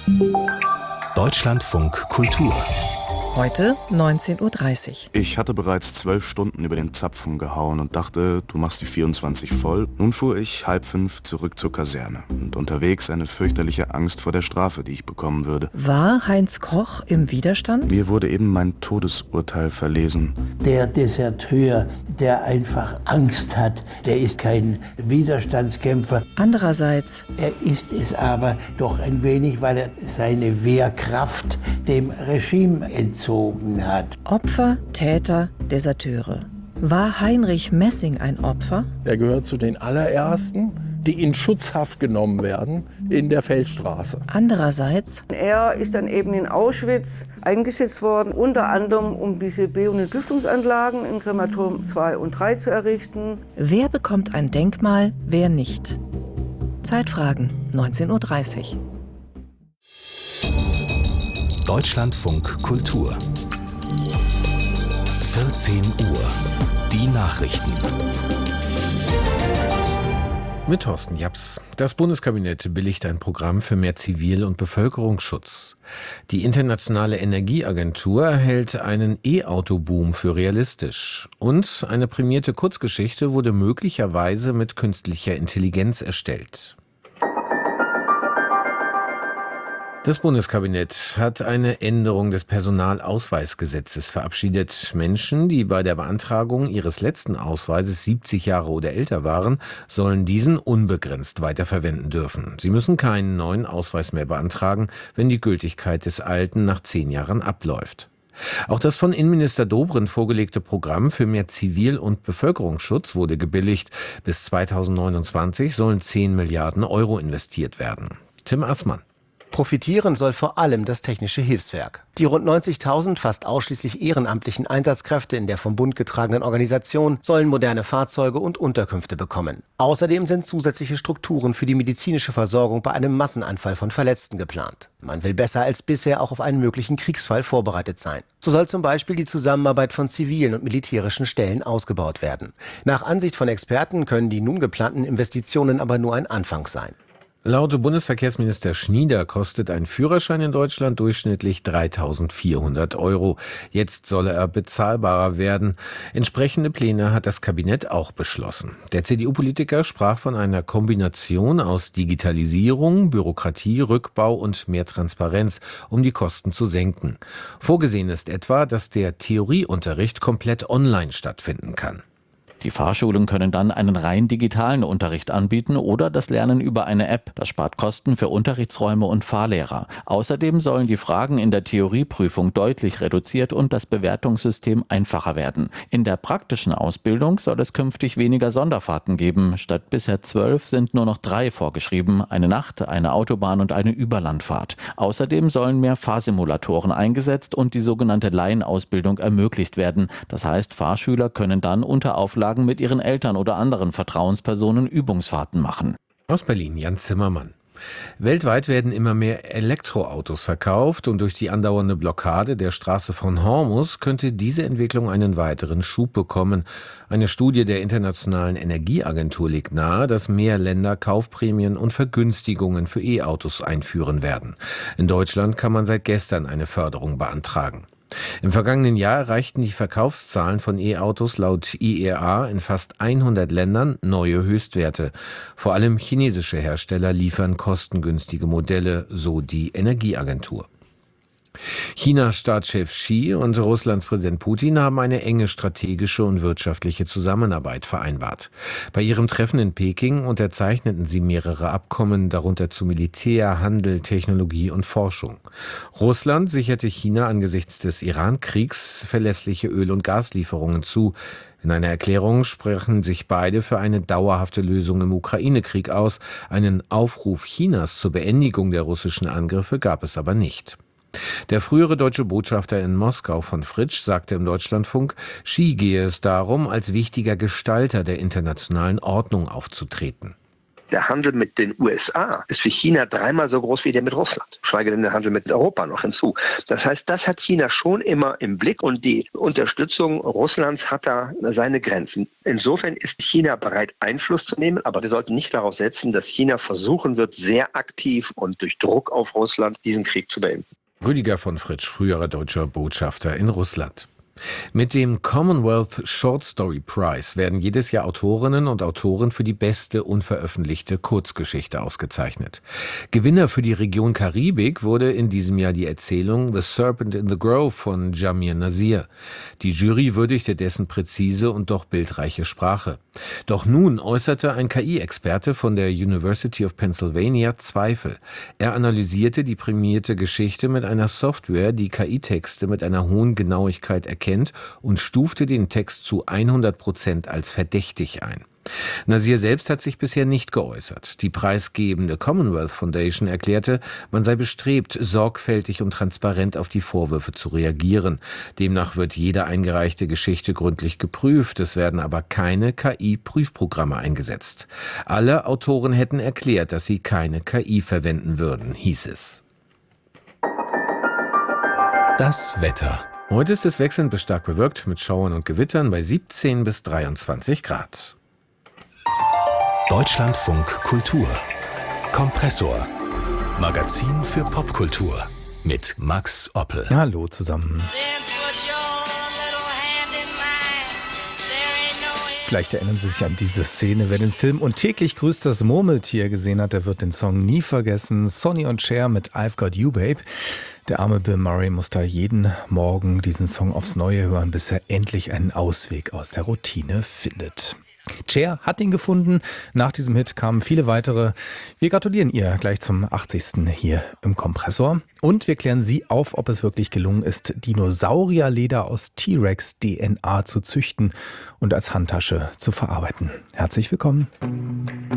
Deutschlandfunk Kultur. Heute 19:30 Uhr. Ich hatte bereits 12 Stunden über den Zapfen gehauen und dachte, du machst die 24 voll. Nun fuhr ich 4:30 zurück zur Kaserne und unterwegs eine fürchterliche Angst vor der Strafe, die ich bekommen würde. War Heinz Koch im Widerstand? Mir wurde eben mein Todesurteil verlesen. Der Deserteur, der einfach Angst hat, der ist kein Widerstandskämpfer. Andererseits, Er ist es aber doch ein wenig, weil er seine Wehrkraft dem Regime entzogen hat. Opfer, Täter, Deserteure. War Heinrich Messing ein Opfer? Er gehört zu den allerersten, die in Schutzhaft genommen werden in der Feldstraße. Andererseits, Er ist dann eben in Auschwitz eingesetzt worden, unter anderem um diese B- und Entlüftungsanlagen in Krematorium 2 und 3 zu errichten. wer bekommt ein Denkmal, wer nicht? Zeitfragen, 19:30 Uhr. Deutschlandfunk Kultur. 14 Uhr. Die Nachrichten. Mit Thorsten Japs. Das Bundeskabinett billigt ein Programm für mehr Zivil- und Bevölkerungsschutz. Die Internationale Energieagentur hält einen E-Auto-Boom für realistisch. Und eine prämierte Kurzgeschichte wurde möglicherweise mit künstlicher Intelligenz erstellt. Das Bundeskabinett hat eine Änderung des Personalausweisgesetzes verabschiedet. Menschen, die bei der Beantragung ihres letzten Ausweises 70 Jahre oder älter waren, sollen diesen unbegrenzt weiterverwenden dürfen. Sie müssen keinen neuen Ausweis mehr beantragen, wenn die Gültigkeit des alten nach 10 Jahren abläuft. Auch das von Innenminister Dobrindt vorgelegte Programm für mehr Zivil- und Bevölkerungsschutz wurde gebilligt. Bis 2029 sollen 10 Milliarden Euro investiert werden. Tim Assmann. Profitieren soll vor allem das Technische Hilfswerk. Die rund 90.000 fast ausschließlich ehrenamtlichen Einsatzkräfte in der vom Bund getragenen Organisation sollen moderne Fahrzeuge und Unterkünfte bekommen. Außerdem sind zusätzliche Strukturen für die medizinische Versorgung bei einem Massenanfall von Verletzten geplant. Man will besser als bisher auch auf einen möglichen Kriegsfall vorbereitet sein. So soll zum Beispiel die Zusammenarbeit von zivilen und militärischen Stellen ausgebaut werden. Nach Ansicht von Experten können die nun geplanten Investitionen aber nur ein Anfang sein. Laut Bundesverkehrsminister Schnieder kostet ein Führerschein in Deutschland durchschnittlich 3.400 Euro. Jetzt solle er bezahlbarer werden. Entsprechende Pläne hat das Kabinett auch beschlossen. Der CDU-Politiker sprach von einer Kombination aus Digitalisierung, Bürokratie, Rückbau und mehr Transparenz, um die Kosten zu senken. Vorgesehen ist etwa, dass der Theorieunterricht komplett online stattfinden kann. Die Fahrschulen können dann einen rein digitalen Unterricht anbieten oder das Lernen über eine App. Das spart Kosten für Unterrichtsräume und Fahrlehrer. Außerdem sollen die Fragen in der Theorieprüfung deutlich reduziert und das Bewertungssystem einfacher werden. In der praktischen Ausbildung soll es künftig weniger Sonderfahrten geben. Statt bisher 12 sind nur noch 3 vorgeschrieben. Eine Nacht-, eine Autobahn- und eine Überlandfahrt. Außerdem sollen mehr Fahrsimulatoren eingesetzt und die sogenannte Laienausbildung ermöglicht werden. Das heißt, Fahrschüler können dann unter Auflagen mit ihren Eltern oder anderen Vertrauenspersonen Übungsfahrten machen. Aus Berlin, Jan Zimmermann. Weltweit werden immer mehr Elektroautos verkauft und durch die andauernde Blockade der Straße von Hormuz könnte diese Entwicklung einen weiteren Schub bekommen. Eine Studie der Internationalen Energieagentur legt nahe, dass mehr Länder Kaufprämien und Vergünstigungen für E-Autos einführen werden. In Deutschland kann man seit gestern eine Förderung beantragen. Im vergangenen Jahr erreichten die Verkaufszahlen von E-Autos laut IEA in fast 100 Ländern neue Höchstwerte. Vor allem chinesische Hersteller liefern kostengünstige Modelle, so die Energieagentur. China-Staatschef Xi und Russlands Präsident Putin haben eine enge strategische und wirtschaftliche Zusammenarbeit vereinbart. Bei ihrem Treffen in Peking unterzeichneten sie mehrere Abkommen, darunter zu Militär, Handel, Technologie und Forschung. Russland sicherte China angesichts des Iran-Kriegs verlässliche Öl- und Gaslieferungen zu. In einer Erklärung sprechen sich beide für eine dauerhafte Lösung im Ukraine-Krieg aus. Einen Aufruf Chinas zur Beendigung der russischen Angriffe gab es aber nicht. Der frühere deutsche Botschafter in Moskau von Fritsch sagte im Deutschlandfunk, Xi gehe es darum, als wichtiger Gestalter der internationalen Ordnung aufzutreten. Der Handel mit den USA ist für China 3-mal so groß wie der mit Russland. Schweige denn der Handel mit Europa noch hinzu. Das heißt, das hat China schon immer im Blick und die Unterstützung Russlands hat da seine Grenzen. Insofern ist China bereit, Einfluss zu nehmen, aber wir sollten nicht darauf setzen, dass China versuchen wird, sehr aktiv und durch Druck auf Russland diesen Krieg zu beenden. Rüdiger von Fritsch, früherer deutscher Botschafter in Russland. Mit dem Commonwealth Short Story Prize werden jedes Jahr Autorinnen und Autoren für die beste unveröffentlichte Kurzgeschichte ausgezeichnet. Gewinner für die Region Karibik wurde in diesem Jahr die Erzählung The Serpent in the Grove von Jamir Nasir. Die Jury würdigte dessen präzise und doch bildreiche Sprache. Doch nun äußerte ein KI-Experte von der University of Pennsylvania Zweifel. Er analysierte die prämierte Geschichte mit einer Software, die KI-Texte mit einer hohen Genauigkeit erkennt und stufte den Text zu 100% als verdächtig ein. Nasir selbst hat sich bisher nicht geäußert. Die preisgebende Commonwealth Foundation erklärte, man sei bestrebt, sorgfältig und transparent auf die Vorwürfe zu reagieren. Demnach wird jede eingereichte Geschichte gründlich geprüft, es werden aber keine KI-Prüfprogramme eingesetzt. Alle Autoren hätten erklärt, dass sie keine KI verwenden würden, hieß es. Das Wetter. Heute ist es wechselnd bis stark bewölkt mit Schauern und Gewittern bei 17 bis 23 Grad. Deutschlandfunk Kultur. Kompressor. Magazin für Popkultur. Mit Max Oppel. Hallo zusammen. Vielleicht erinnern Sie sich an diese Szene. Wer den Film Und täglich grüßt das Murmeltier gesehen hat, der wird den Song nie vergessen. Sonny und Cher mit I've Got You, Babe. Der arme Bill Murray muss da jeden Morgen diesen Song aufs Neue hören, bis er endlich einen Ausweg aus der Routine findet. Cher hat ihn gefunden. Nach diesem Hit kamen viele weitere. Wir gratulieren ihr gleich zum 80. hier im Kompressor. Und wir klären Sie auf, ob es wirklich gelungen ist, Dinosaurierleder aus T-Rex-DNA zu züchten und als Handtasche zu verarbeiten. Herzlich willkommen.